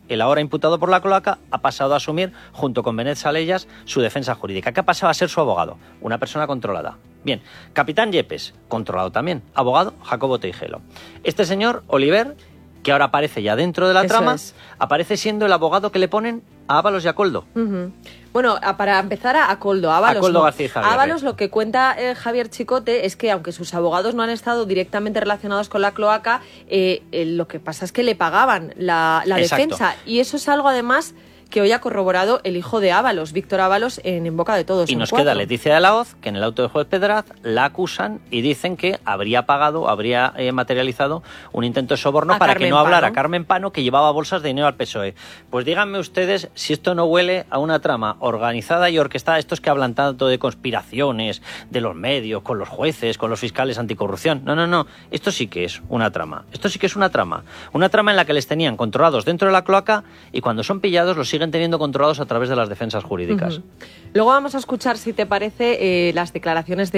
el ahora imputado por la cloaca ha pasado a asumir, junto con Benet Salellas, su defensa jurídica, que ha pasado a ser su abogado, una persona controlada. Bien, Capitán Yepes, controlado también, abogado Jacobo Teijelo. Este señor, Oliver, que ahora aparece ya dentro de la trama, aparece siendo el abogado que le ponen a Ábalos y a Koldo. Bueno, para empezar a Koldo, Ábalos. Koldo García Javier. Ábalos, lo que cuenta Javier Chicote es que aunque sus abogados no han estado directamente relacionados con la cloaca, lo que pasa es que le pagaban la defensa. Y eso es algo además que hoy ha corroborado el hijo de Ábalos, Víctor Ábalos, en boca de todos. Y nos queda Leticia de la Hoz, que en el auto del juez Pedraz la acusan y dicen que habría pagado, habría materializado un intento de soborno para que no hablara Carmen Pano, que llevaba bolsas de dinero al PSOE. Pues díganme ustedes si esto no huele a una trama organizada y orquestada, estos que hablan tanto de conspiraciones, de los medios, con los jueces, con los fiscales anticorrupción. No, esto sí que es una trama. Esto sí que es una trama. Una trama en la que les tenían controlados dentro de la cloaca y cuando son pillados los siguen teniendo controlados a través de las defensas jurídicas. Luego vamos a escuchar, si te parece, las declaraciones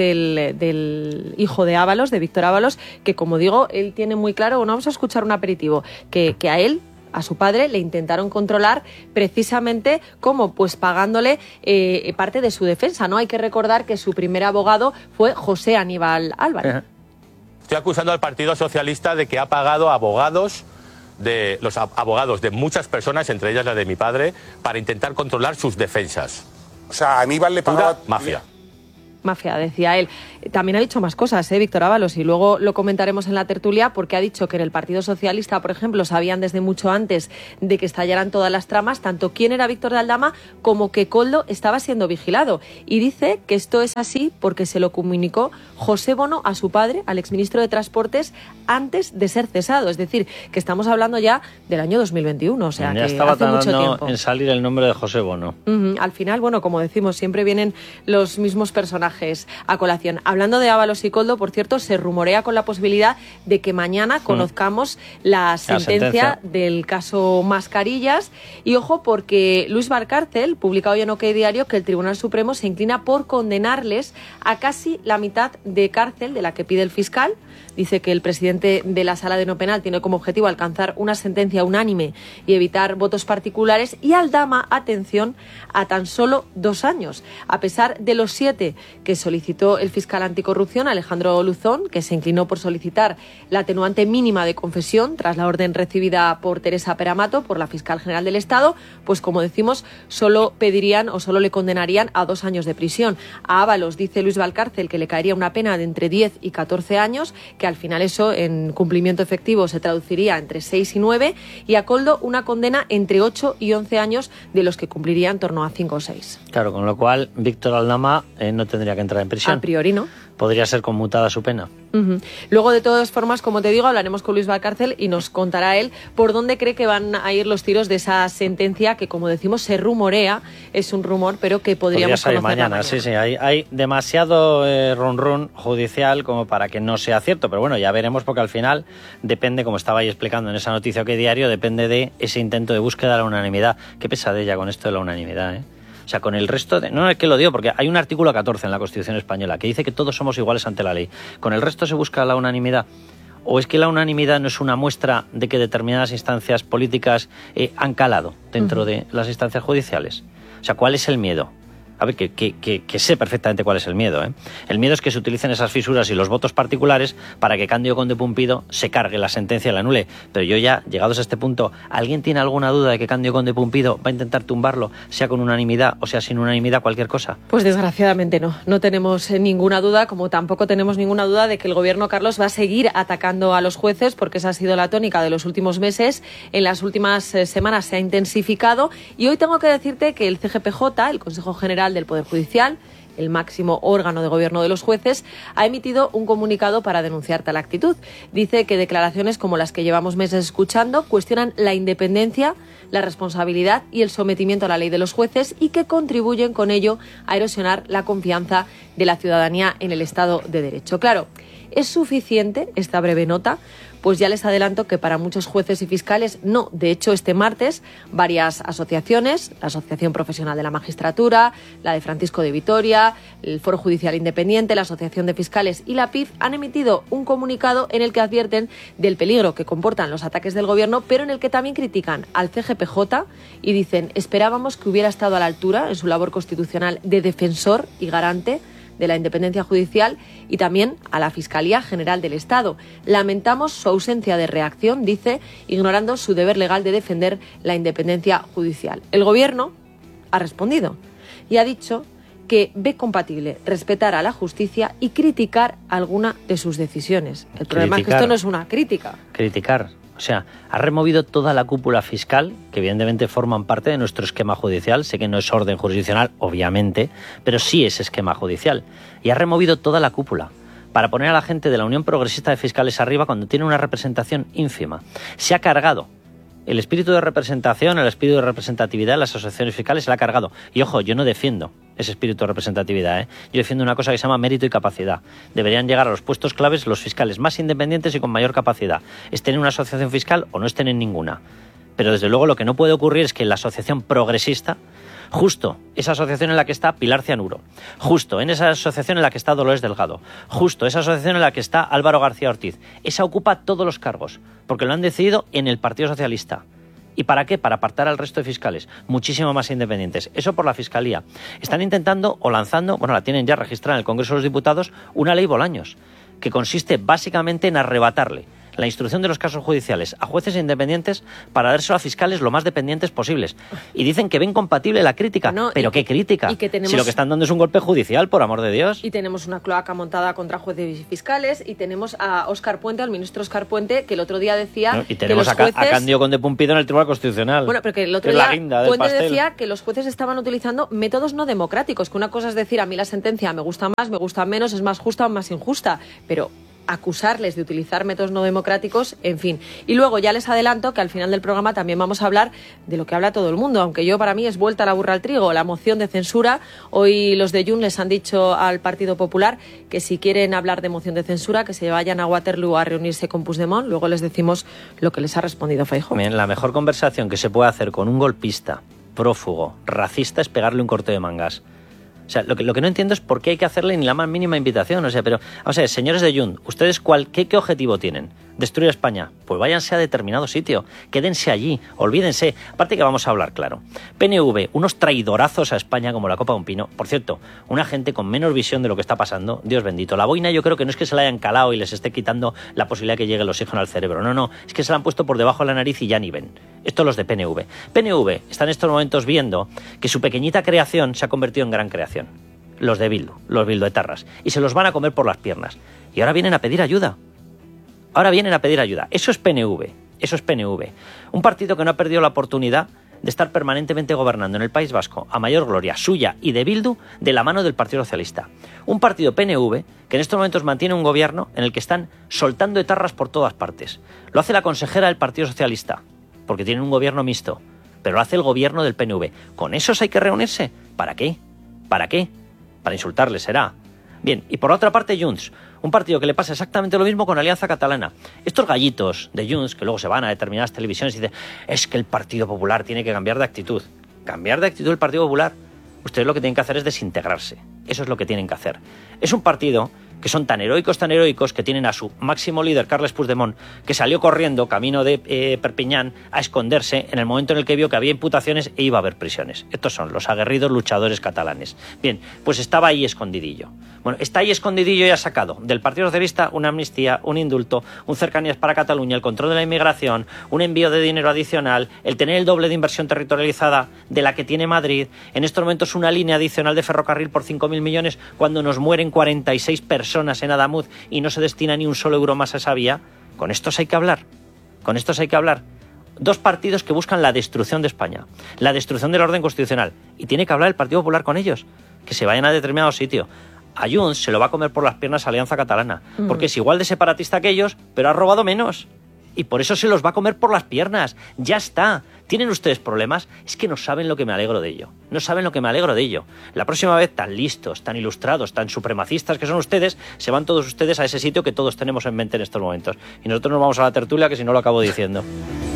del hijo de Ábalos, de Víctor Ábalos, que como digo, él tiene muy claro, bueno, vamos a escuchar un aperitivo, que a él, a su padre, le intentaron controlar precisamente como pues pagándole parte de su defensa, ¿no? Hay que recordar que su primer abogado fue José Aníbal Álvarez. Estoy acusando al Partido Socialista de que ha pagado abogados de los abogados de muchas personas, entre ellas la de mi padre, para intentar controlar sus defensas. O sea, Aníbal le pagaba... Mafia, decía él. También ha dicho más cosas, Víctor Ábalos, y luego lo comentaremos en la tertulia, porque ha dicho que en el Partido Socialista, por ejemplo, sabían desde mucho antes de que estallaran todas las tramas, tanto quién era Víctor de Aldama como que Koldo estaba siendo vigilado. Y dice que esto es así porque se lo comunicó José Bono a su padre, al exministro de Transportes, antes de ser cesado. Es decir, que estamos hablando ya del año 2021, o sea, ya que estaba hace mucho tiempo. En salir el nombre de José Bono. Al final, bueno, como decimos, siempre vienen los mismos personajes a colación. Hablando de Ábalos y Koldo, por cierto, se rumorea con la posibilidad de que mañana conozcamos la sentencia del caso Mascarillas. Y ojo, porque Luis Valcárcel publica hoy en OK Diario que el Tribunal Supremo se inclina por condenarles a casi la mitad de cárcel de la que pide el fiscal. Dice que el presidente de la Sala de No Penal tiene como objetivo alcanzar una sentencia unánime y evitar votos particulares, y Aldama, atención, a tan solo 2 años, a pesar de los 7 que solicitó el fiscal anticorrupción Alejandro Luzón, que se inclinó por solicitar la atenuante mínima de confesión tras la orden recibida por Teresa Peramato, por la fiscal general del Estado. Pues como decimos, solo pedirían o solo le condenarían a 2 años de prisión. A Ábalos, dice Luis Valcárcel, que le caería una pena de entre 10 y 14 años, que al final eso en cumplimiento efectivo se traduciría entre 6 y 9, y a Koldo una condena entre 8 y 11 años, de los que cumpliría en torno a 5 o 6. Claro, con lo cual Víctor Aldama no tendría que entrar en prisión. A priori no. Podría ser conmutada su pena. Luego, de todas formas, como te digo, hablaremos con Luis Valcárcel y nos contará él por dónde cree que van a ir los tiros de esa sentencia que, como decimos, se rumorea, es un rumor, pero que podríamos conocer mañana. Sí, hay demasiado run judicial como para que no sea cierto, pero bueno, ya veremos, porque al final depende, como estaba ahí explicando en esa noticia que diario, depende de ese intento de búsqueda de la unanimidad. Qué pesadilla con esto de la unanimidad, ¿eh? O sea, con el resto de... No es que lo digo, porque hay un artículo 14 en la Constitución española que dice que todos somos iguales ante la ley. ¿Con el resto se busca la unanimidad? ¿O es que la unanimidad no es una muestra de que determinadas instancias políticas han calado dentro de las instancias judiciales? O sea, ¿cuál es el miedo? A ver, que sé perfectamente cuál es el miedo, ¿eh? El miedo es que se utilicen esas fisuras y los votos particulares para que Cándido Conde Pumpido se cargue la sentencia y la anule. Pero yo ya, llegados a este punto, ¿alguien tiene alguna duda de que Cándido Conde Pumpido va a intentar tumbarlo, sea con unanimidad o sea sin unanimidad, cualquier cosa? Pues desgraciadamente no tenemos ninguna duda, como tampoco tenemos ninguna duda de que el gobierno, Carlos, va a seguir atacando a los jueces, porque esa ha sido la tónica de los últimos meses. En las últimas semanas se ha intensificado, y hoy tengo que decirte que el CGPJ, el Consejo General del Poder Judicial, el máximo órgano de gobierno de los jueces, ha emitido un comunicado para denunciar tal actitud. Dice que declaraciones como las que llevamos meses escuchando cuestionan la independencia, la responsabilidad y el sometimiento a la ley de los jueces, y que contribuyen con ello a erosionar la confianza de la ciudadanía en el Estado de Derecho. Claro, ¿Es suficiente esta breve nota? Pues ya les adelanto que para muchos jueces y fiscales no. De hecho, este martes varias asociaciones, la Asociación Profesional de la Magistratura, la de Francisco de Vitoria, el Foro Judicial Independiente, la Asociación de Fiscales y la PIF han emitido un comunicado en el que advierten del peligro que comportan los ataques del Gobierno, pero en el que también critican al CGPJ y dicen: esperábamos que hubiera estado a la altura en su labor constitucional de defensor y garante de la independencia judicial, y también a la Fiscalía General del Estado. Lamentamos su ausencia de reacción, dice, ignorando su deber legal de defender la independencia judicial. El Gobierno ha respondido y ha dicho que ve compatible respetar a la justicia y criticar alguna de sus decisiones. El problema es que esto no es una crítica. Criticar. O sea, ha removido toda la cúpula fiscal, que evidentemente forman parte de nuestro esquema judicial. Sé que no es orden jurisdiccional, obviamente, pero sí es esquema judicial. Y ha removido toda la cúpula para poner a la gente de la Unión Progresista de Fiscales arriba cuando tiene una representación ínfima. Se ha cargado el espíritu de representación, el espíritu de representatividad de las asociaciones fiscales, se la ha cargado. Y ojo, yo no defiendo ese espíritu de representatividad, ¿eh? Yo defiendo una cosa que se llama mérito y capacidad. Deberían llegar a los puestos claves los fiscales más independientes y con mayor capacidad. Estén en una asociación fiscal o no estén en ninguna. Pero desde luego lo que no puede ocurrir es que la asociación progresista, justo esa asociación en la que está Pilar Cianuro, justo en esa asociación en la que está Dolores Delgado, justo esa asociación en la que está Álvaro García Ortiz, esa ocupa todos los cargos, porque lo han decidido en el Partido Socialista. ¿Y para qué? Para apartar al resto de fiscales, muchísimo más independientes. Eso por la Fiscalía. Están intentando o lanzando, bueno, la tienen ya registrada en el Congreso de los Diputados, una ley Bolaños, que consiste básicamente en arrebatarle la instrucción de los casos judiciales a jueces independientes para dárselo a fiscales lo más dependientes posibles. Y dicen que ven compatible la crítica. No, ¿pero qué crítica? Y que tenemos... Si lo que están dando es un golpe judicial, por amor de Dios. Y tenemos una cloaca montada contra jueces y fiscales, y tenemos a Óscar Puente, al ministro Óscar Puente, que el otro día decía... No, y tenemos que los jueces... a Cándido Conde Pumpido en el Tribunal Constitucional. Bueno, pero que el otro día Puente decía que los jueces estaban utilizando métodos no democráticos, que una cosa es decir, a mí la sentencia me gusta más, me gusta menos, es más justa o más injusta, pero acusarles de utilizar métodos no democráticos, en fin. Y luego ya les adelanto que al final del programa también vamos a hablar de lo que habla todo el mundo, aunque yo, para mí, es vuelta la burra al trigo, la moción de censura. Hoy los de Junts les han dicho al Partido Popular que si quieren hablar de moción de censura, que se vayan a Waterloo a reunirse con Puigdemont. Luego les decimos lo que les ha respondido Feijóo. Bien, la mejor conversación que se puede hacer con un golpista, prófugo, racista, es pegarle un corte de mangas. O sea, lo que no entiendo es por qué hay que hacerle ni la más mínima invitación. O sea, pero, vamos a ver, señores de Junts, ¿ustedes qué objetivo tienen? ¿Destruir España? Pues váyanse a determinado sitio, quédense allí, olvídense. Aparte que vamos a hablar claro. PNV, unos traidorazos a España como la copa de un pino. Por cierto, una gente con menos visión de lo que está pasando, Dios bendito. La boina yo creo que no es que se la hayan calado y les esté quitando la posibilidad de que llegue el oxígeno al cerebro. No, es que se la han puesto por debajo de la nariz y ya ni ven. Esto los de PNV. PNV está en estos momentos viendo que su pequeñita creación se ha convertido en gran creación. Los de Bildu, los bilduetarras. Y se los van a comer por las piernas. Y ahora vienen a pedir ayuda. Eso es PNV. Eso es PNV. Un partido que no ha perdido la oportunidad de estar permanentemente gobernando en el País Vasco a mayor gloria suya y de Bildu de la mano del Partido Socialista. Un partido PNV que en estos momentos mantiene un gobierno en el que están soltando etarras por todas partes. Lo hace la consejera del Partido Socialista, porque tienen un gobierno mixto, pero lo hace el gobierno del PNV. ¿Con esos hay que reunirse? ¿Para qué? ¿Para qué? Para insultarles será. Bien, y por otra parte Junts, un partido que le pasa exactamente lo mismo con Alianza Catalana. Estos gallitos de Junts, que luego se van a determinadas televisiones y dicen, es que el Partido Popular tiene que cambiar de actitud. ¿Cambiar de actitud el Partido Popular? Ustedes lo que tienen que hacer es desintegrarse. Eso es lo que tienen que hacer. Es un partido que son tan heroicos, que tienen a su máximo líder, Carles Puigdemont, que salió corriendo camino de Perpiñán a esconderse en el momento en el que vio que había imputaciones e iba a haber prisiones. Estos son los aguerridos luchadores catalanes. Bien, pues estaba ahí escondidillo. Bueno, está ahí escondidillo y ha sacado del Partido Socialista una amnistía, un indulto, un cercanías para Cataluña, el control de la inmigración, un envío de dinero adicional, el tener el doble de inversión territorializada de la que tiene Madrid, en estos momentos una línea adicional de ferrocarril por 5.000 millones cuando nos mueren 46 personas en Adamuz y no se destina ni un solo euro más a esa vía. Con estos hay que hablar. Dos partidos que buscan la destrucción de España, la destrucción del orden constitucional. Y tiene que hablar el Partido Popular con ellos, que se vayan a determinado sitio. A Junts se lo va a comer por las piernas Alianza Catalana, porque es igual de separatista que ellos, pero ha robado menos. Y por eso se los va a comer por las piernas. Ya está. ¿Tienen ustedes problemas? Es que no saben lo que me alegro de ello. No saben lo que me alegro de ello. La próxima vez, tan listos, tan ilustrados, tan supremacistas que son ustedes, se van todos ustedes a ese sitio que todos tenemos en mente en estos momentos. Y nosotros nos vamos a la tertulia, que si no lo acabo diciendo.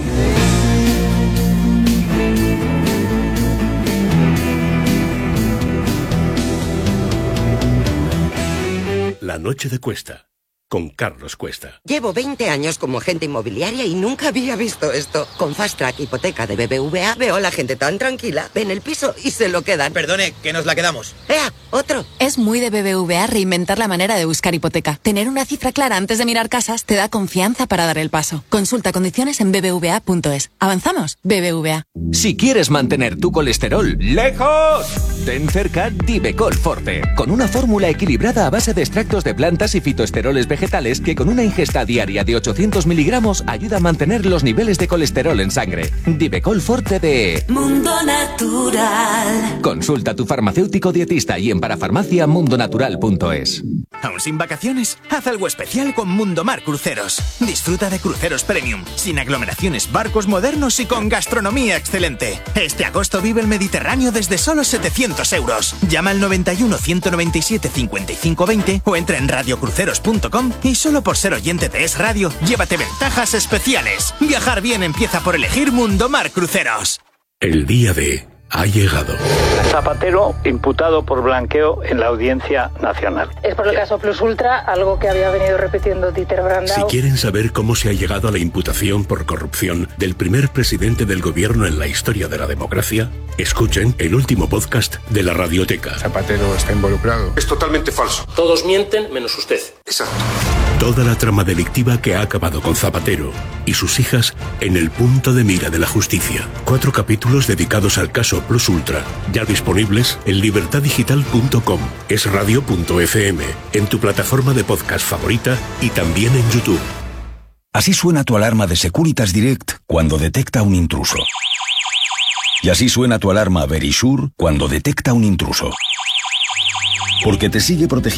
La noche de Cuesta, con Carlos Cuesta. Llevo 20 años como agente inmobiliaria y nunca había visto esto. Con Fast Track Hipoteca de BBVA veo a la gente tan tranquila, ven el piso y se lo quedan. Perdone, que nos la quedamos. ¡Ea! ¡Otro! Es muy de BBVA reinventar la manera de buscar hipoteca. Tener una cifra clara antes de mirar casas te da confianza para dar el paso. Consulta condiciones en bbva.es. ¿Avanzamos? BBVA. Si quieres mantener tu colesterol lejos, ten cerca Divecol Forte, con una fórmula equilibrada a base de extractos de plantas y fitoesteroles vegetales que con una ingesta diaria de 800 miligramos ayuda a mantener los niveles de colesterol en sangre. Divecol Forte de Mundo Natural. Consulta a tu farmacéutico dietista y en parafarmaciamundonatural.es. ¿Aún sin vacaciones? Haz algo especial con Mundomar Cruceros. Disfruta de cruceros premium, sin aglomeraciones, barcos modernos y con gastronomía excelente. Este agosto vive el Mediterráneo desde solo 700 euros. Llama al 91 197 55 20 o entra en radiocruceros.com y solo por ser oyente de Es Radio, llévate ventajas especiales. Viajar bien empieza por elegir Mundomar Cruceros. El día de ha llegado. Zapatero imputado por blanqueo en la Audiencia Nacional. Es por el caso Plus Ultra, algo que había venido repitiendo Dieter Brandau. Si quieren saber cómo se ha llegado a la imputación por corrupción del primer presidente del gobierno en la historia de la democracia, escuchen el último podcast de la Radioteca. Zapatero está involucrado. Es totalmente falso. Todos mienten menos usted. Exacto. Toda la trama delictiva que ha acabado con Zapatero y sus hijas en el punto de mira de la justicia. 4 capítulos dedicados al caso Plus Ultra, ya disponibles en libertadigital.com, esradio.fm, en tu plataforma de podcast favorita y también en YouTube. Así suena tu alarma de Securitas Direct cuando detecta un intruso. Y así suena tu alarma Verisure cuando detecta un intruso. Porque te sigue protegiendo.